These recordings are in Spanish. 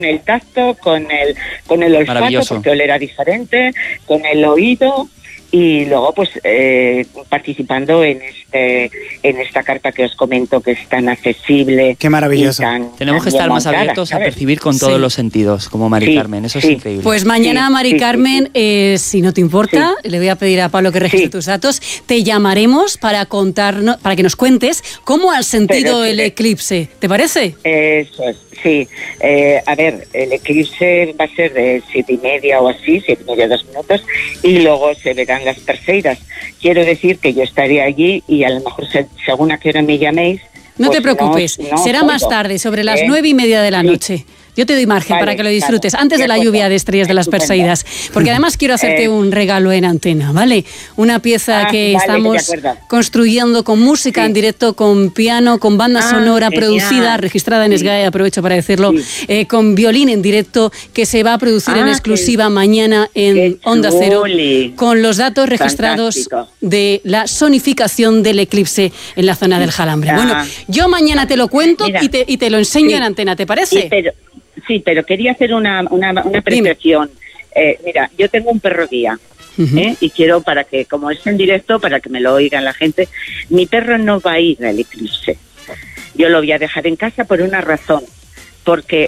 el tacto, con el olfato, porque olerá diferente, con el oído, y luego pues participando en esta carta que os comento, que es tan accesible. Qué maravilloso. Tenemos que estar más abiertos, ¿sabes?, a percibir con todos los sentidos, como Mari Carmen. Eso es increíble. Pues mañana, Mari Carmen, si no te importa, le voy a pedir a Pablo que registre tus datos. Te llamaremos para contarnos, para que nos cuentes cómo has sentido el eclipse. ¿Te parece? Eso es, sí. A ver, el eclipse va a ser de 7:30 o así, 7:30, 2 minutos, y luego se verán las Perseidas. Quiero decir que yo estaré allí y a lo mejor según a qué hora me llaméis. No te preocupes, será más tarde, sobre las 9:30 de la noche. Yo te doy margen para que lo disfrutes, antes de la lluvia de estrellas de las Perseidas, porque además quiero hacerte un regalo en antena, ¿vale? Una pieza que estamos construyendo con música en directo, con piano, con banda sonora producida, registrada en SGAE, aprovecho para decirlo, con violín en directo, que se va a producir en exclusiva mañana en Onda Cero, con los datos registrados de la sonificación del eclipse en la zona del Jalambre. Bueno, yo mañana te lo cuento y te lo enseño en antena, ¿te parece? Sí, pero quería hacer una apreciación. Mira, yo tengo un perro guía, y quiero, para que, como es en directo, para que me lo oigan la gente, mi perro no va a ir al eclipse. Yo lo voy a dejar en casa por una razón, porque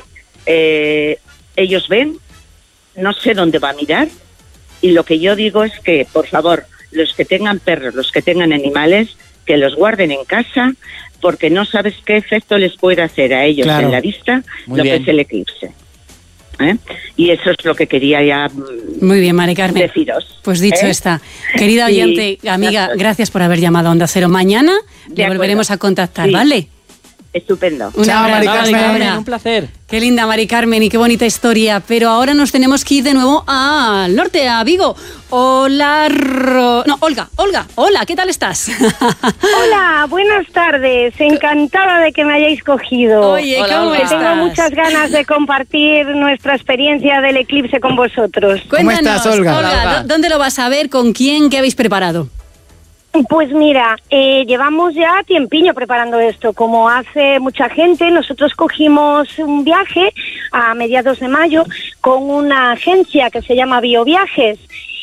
ellos ven, no sé dónde va a mirar, y lo que yo digo es que, por favor, los que tengan perros, los que tengan animales, que los guarden en casa, porque no sabes qué efecto les puede hacer a ellos en la vista que es el eclipse. Y eso es lo que quería ya muy bien, Mari Carmen, deciros. Pues dicho está. Querida oyente, amiga, gracias por haber llamado a Onda Cero. Mañana le volveremos a contactar, ¿vale? Estupendo. Chao, Mari Carmen. Un placer. Qué linda, Mari Carmen, y qué bonita historia. Pero ahora nos tenemos que ir de nuevo al norte, a Vigo. Hola, Olga, hola, ¿qué tal estás? Hola, buenas tardes. Encantada de que me hayáis cogido. Oye, ¿cómo estás? Tengo muchas ganas de compartir nuestra experiencia del eclipse con vosotros. Cuéntanos, ¿cómo estás, Olga? ¿Dónde lo vas a ver? ¿Con quién? ¿Qué habéis preparado? Pues mira, llevamos ya tiempiño preparando esto. Como hace mucha gente, nosotros cogimos un viaje a mediados de mayo con una agencia que se llama Bioviajes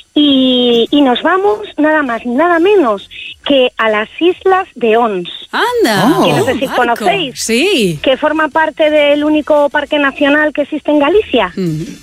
y nos vamos nada más y nada menos que a las islas de Ons. ¡Anda! Que no sé si conocéis. Sí. Que forma parte del único parque nacional que existe en Galicia.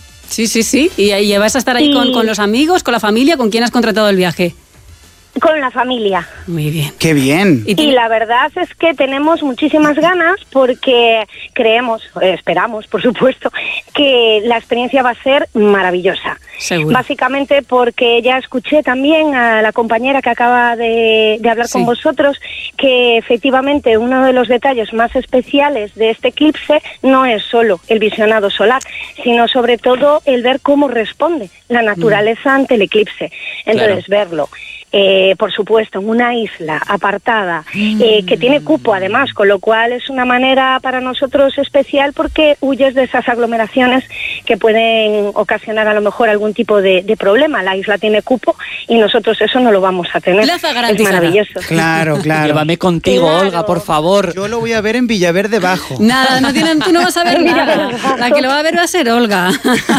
Sí. ¿Y vas a estar ahí con los amigos, con la familia? ¿Con quién has contratado el viaje? Con la familia. Muy bien. ¡Qué bien! Y la verdad es que tenemos muchísimas ganas porque esperamos, por supuesto, que la experiencia va a ser maravillosa. Seguro. Básicamente porque ya escuché también a la compañera que acaba de hablar con vosotros que efectivamente uno de los detalles más especiales de este eclipse no es solo el visionado solar, sino sobre todo el ver cómo responde la naturaleza ante el eclipse. Entonces, verlo. Por supuesto, en una isla apartada, que tiene cupo además, con lo cual es una manera para nosotros especial porque huyes de esas aglomeraciones que pueden ocasionar a lo mejor algún tipo de problema. La isla tiene cupo y nosotros eso no lo vamos a tener. Plaza garantizada. Es maravilloso. Claro. Llévame contigo, Olga, por favor. Yo lo voy a ver en Villaverde Bajo. Nada, tú no vas a ver nada. La que lo va a ver va a ser Olga.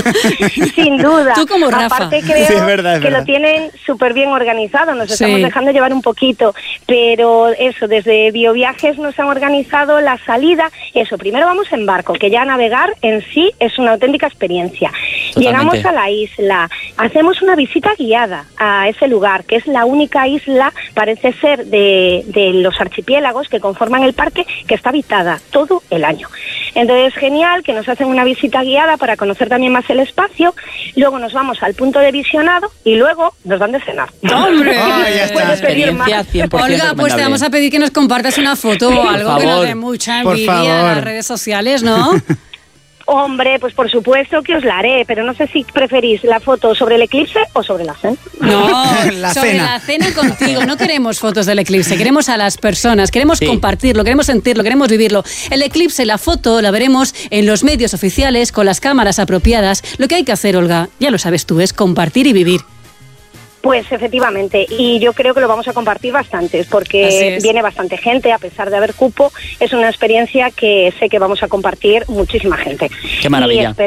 Sin duda. Tú como Rafa. Aparte creo es verdad. Lo tienen súper bien organizado. Nos estamos dejando llevar un poquito, pero eso, desde Bioviajes nos han organizado la salida. Eso, primero vamos en barco, que ya navegar en sí es una auténtica experiencia. Totalmente. Llegamos a la isla, hacemos una visita guiada a ese lugar, que es la única isla, parece ser, de los archipiélagos que conforman el parque, que está habitada todo el año. Entonces, genial, que nos hacen una visita guiada para conocer también más el espacio. Luego nos vamos al punto de visionado y luego nos dan de cenar. ¡Hombre! Ya está. Experiencia 100% Olga, pues te vamos a pedir que nos compartas una foto o algo que nos dé mucha envidia en las redes sociales, ¿no? Hombre, pues por supuesto que os la haré, pero no sé si preferís la foto sobre el eclipse o sobre la cena. No, la sobre cena. La cena contigo. No queremos fotos del eclipse, queremos a las personas, queremos compartirlo, queremos sentirlo, queremos vivirlo. El eclipse, la foto, la veremos en los medios oficiales, con las cámaras apropiadas. Lo que hay que hacer, Olga, ya lo sabes tú, es compartir y vivir. Pues efectivamente, y yo creo que lo vamos a compartir bastantes, porque viene bastante gente, a pesar de haber cupo, es una experiencia que sé que vamos a compartir muchísima gente. Qué maravilla.